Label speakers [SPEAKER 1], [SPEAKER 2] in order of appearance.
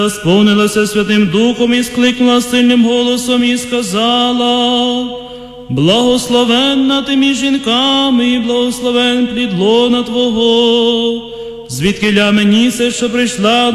[SPEAKER 1] сповнилася Святим Духом і скликнула сильним голосом і сказала: благословенна ти між жінками, і благословен плід лона Твого, звідкиля мені це, що прийшла